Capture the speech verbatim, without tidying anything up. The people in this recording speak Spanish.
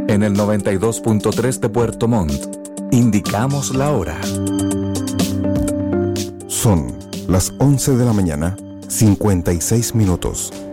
En el noventa y dos punto tres de Puerto Montt, indicamos la hora. Son las once de la mañana, cincuenta y seis minutos.